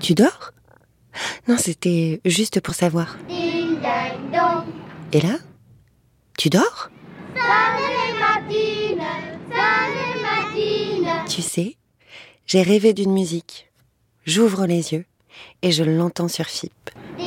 Tu dors ? Non, c'était juste pour savoir. Ding ding dong. Et là ? Tu dors ? Salut Martine, salut Martine. Tu sais, j'ai rêvé d'une musique. J'ouvre les yeux et je l'entends sur FIP.